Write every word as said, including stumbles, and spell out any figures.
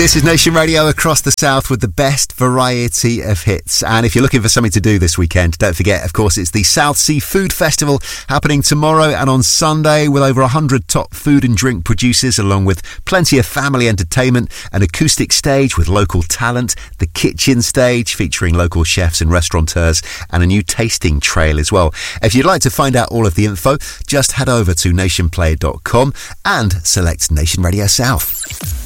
This is Nation Radio across the South with the best variety of hits. And if you're looking for something to do this weekend, don't forget, of course, it's the South Sea Food Festival happening tomorrow and on Sunday with over one hundred top food and drink producers, along with plenty of family entertainment, an acoustic stage with local talent, the kitchen stage featuring local chefs and restaurateurs, and a new tasting trail as well. If you'd like to find out all of the info, just head over to nation player dot com and select Nation Radio South.